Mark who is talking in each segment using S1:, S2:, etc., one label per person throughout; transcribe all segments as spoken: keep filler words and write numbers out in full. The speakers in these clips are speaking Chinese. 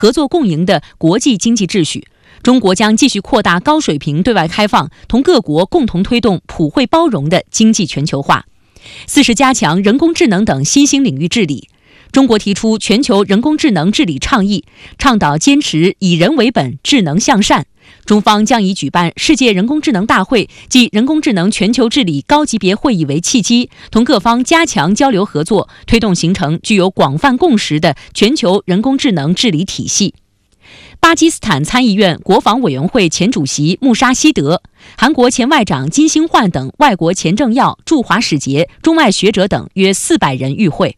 S1: 合作共赢的国际经济秩序。中国将继续扩大高水平对外开放，同各国共同推动普惠包容的经济全球化。四是加强人工智能等新兴领域治理。中国提出全球人工智能治理倡议，倡导坚持以人为本、智能向善。中方将以举办世界人工智能大会暨人工智能全球治理高级别会议为契机，同各方加强交流合作，推动形成具有广泛共识的全球人工智能治理体系。巴基斯坦参议院国防委员会前主席穆沙希德、韩国前外长金星焕等外国前政要、驻华使节、中外学者等约四百人与会。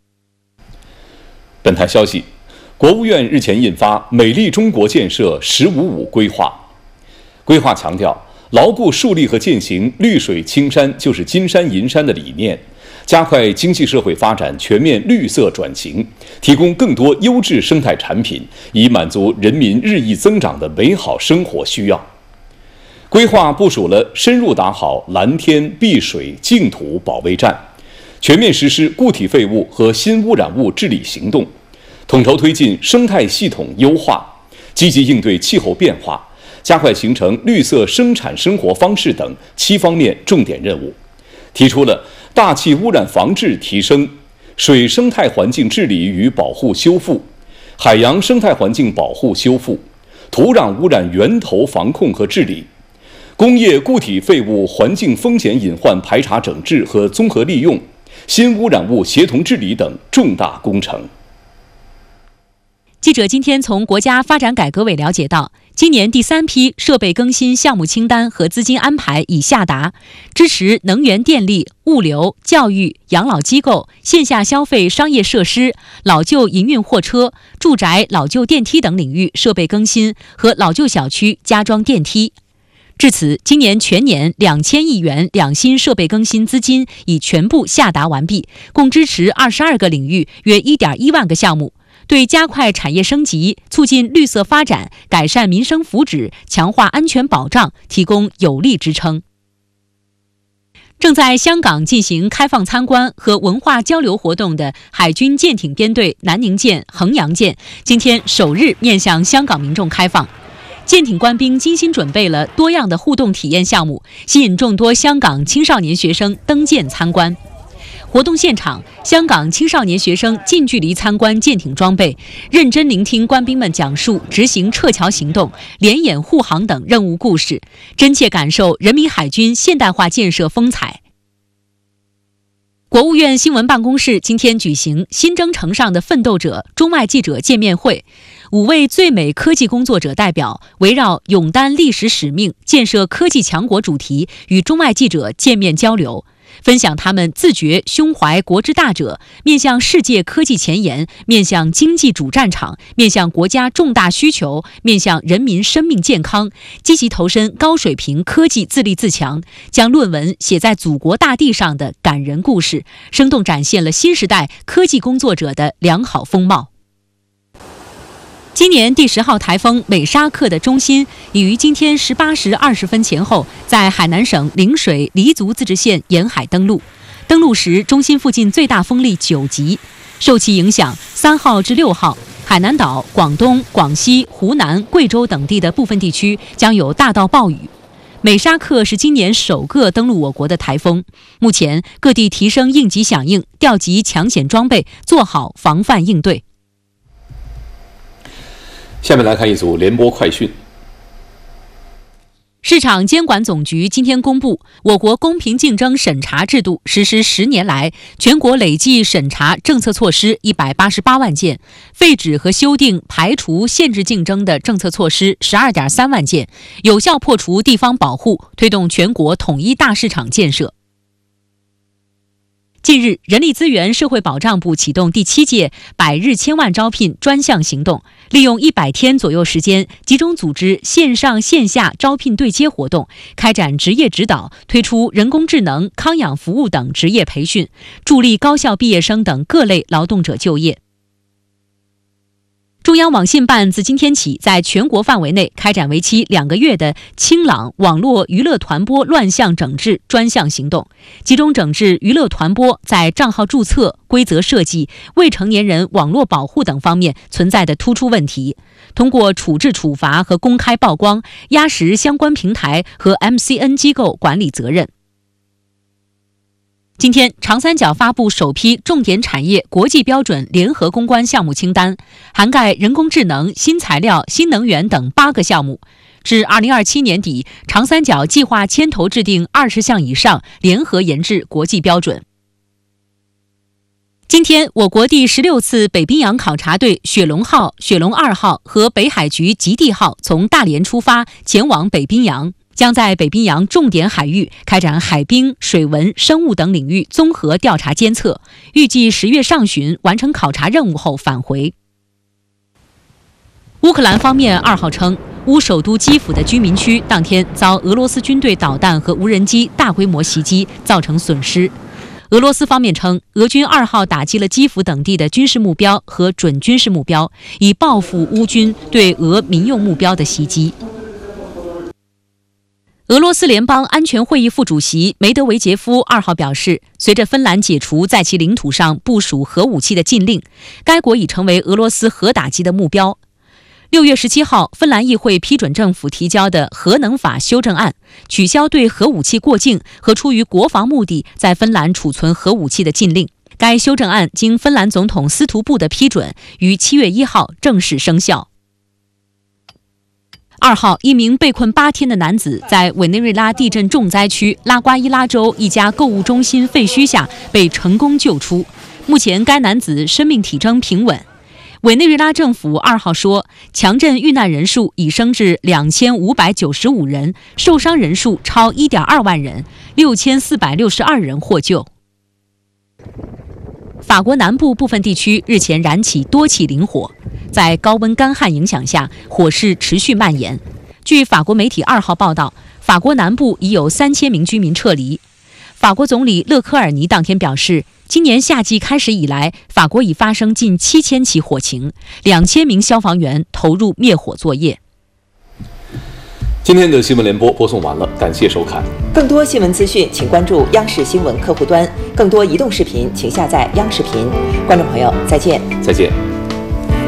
S2: 本台消息，国务院日前印发《美丽中国建设“十五五”规划》，规划强调牢固树立和践行“绿水青山就是金山银山”的理念，加快经济社会发展全面绿色转型，提供更多优质生态产品，以满足人民日益增长的美好生活需要。规划部署了深入打好蓝天、碧水、净土保卫战，全面实施固体废物和新污染物治理行动，统筹推进生态系统优化，积极应对气候变化，加快形成绿色生产生活方式等七方面重点任务，提出了大气污染防治提升、水生态环境治理与保护修复、海洋生态环境保护修复、土壤污染源头防控和治理、工业固体废物环境风险隐患排查整治和综合利用、新污染物协同治理等重大工程。
S1: 记者今天从国家发展改革委了解到，今年第三批设备更新项目清单和资金安排已下达，支持能源电力、物流、教育、养老机构、线下消费商业设施、老旧营运货车、住宅老旧电梯等领域设备更新和老旧小区加装电梯。至此，今年全年两千亿元两新设备更新资金已全部下达完毕，共支持二十二个领域约一点一万个项目，对加快产业升级、促进绿色发展、改善民生福祉、强化安全保障提供有力支撑。正在香港进行开放参观和文化交流活动的海军舰艇编队南宁舰、衡阳舰，今天首日面向香港民众开放。舰艇官兵精心准备了多样的互动体验项目，吸引众多香港青少年学生登舰参观。活动现场，香港青少年学生近距离参观舰艇装备，认真聆听官兵们讲述执行撤侨行动、联演护航等任务故事，真切感受人民海军现代化建设风采。国务院新闻办公室今天举行新征程上的奋斗者中外记者见面会，五位最美科技工作者代表围绕勇担历史使命、建设科技强国主题与中外记者见面交流，分享他们自觉胸怀国之大者，面向世界科技前沿，面向经济主战场，面向国家重大需求，面向人民生命健康，积极投身高水平科技自立自强，将论文写在祖国大地上的感人故事，生动展现了新时代科技工作者的良好风貌。今年第十号台风美沙克的中心已于今天十八时二十分前后在海南省陵水黎族自治县沿海登陆。登陆时，中心附近最大风力九级。受其影响，三号至六号，海南岛、广东、广西、湖南、贵州等地的部分地区将有大到暴雨。美沙克是今年首个登陆我国的台风，目前各地提升应急响应，调集抢险装备，做好防范应对。
S2: 下面来看一组联播快讯。
S1: 市场监管总局今天公布，我国公平竞争审查制度实施十年来，全国累计审查政策措施一百八十八万件，废止和修订、排除、限制竞争的政策措施十二点三万件，有效破除地方保护，推动全国统一大市场建设。近日，人力资源社会保障部启动第七届百日千万招聘专项行动，利用一百天左右时间，集中组织线上线下招聘对接活动，开展职业指导，推出人工智能、康养服务等职业培训，助力高校毕业生等各类劳动者就业。 中央网信办自今天起，在全国范围内开展为期两个月的清朗网络娱乐传播乱象整治专项行动，集中整治娱乐传播在账号注册、规则设计、未成年人网络保护等方面存在的突出问题，通过处置处罚和公开曝光，压实相关平台和 M C N 机构管理责任。今天，长三角发布首批重点产业国际标准联合攻关项目清单，涵盖人工智能、新材料、新能源等八个项目。至二零二七年底，长三角计划牵头制定二十项以上联合研制国际标准。今天，我国第十六次北冰洋考察队雪龙号、雪龙二号和北海局极地号从大连出发，前往北冰洋，将在北冰洋重点海域开展海冰、水文、生物等领域综合调查监测，预计十月上旬完成考察任务后返回。乌克兰方面二号称，乌首都基辅的居民区当天遭俄罗斯军队导弹和无人机大规模袭击，造成损失。俄罗斯方面称，俄军二号打击了基辅等地的军事目标和准军事目标，以报复乌军对俄民用目标的袭击。俄罗斯联邦安全会议副主席梅德韦杰夫二号表示，随着芬兰解除在其领土上部署核武器的禁令，该国已成为俄罗斯核打击的目标。六月十七号，芬兰议会批准政府提交的核能法修正案，取消对核武器过境和出于国防目的在芬兰储存核武器的禁令。该修正案经芬兰总统斯图布的批准，于七月一号正式生效。二号，一名被困八天的男子在委内瑞拉地震重灾区拉瓜伊拉州一家购物中心废墟下被成功救出，目前该男子生命体征平稳。委内瑞拉政府二号说，强震遇难人数已升至两千五百九十五人，受伤人数超一点二万人，六千四百六十二人获救。法国南部部分地区日前燃起多起林火，在高温干旱影响下，火势持续蔓延。据法国媒体二号报道，法国南部已有三千名居民撤离。法国总理勒科尔尼当天表示，今年夏季开始以来，法国已发生近七千起火情，两千名消防员投入灭火作业。
S2: 今天的新闻联播播送完了，感谢收看。
S3: 更多新闻资讯，请关注央视新闻客户端；更多移动视频，请下载央视频。观众朋友，再见。
S2: 再见。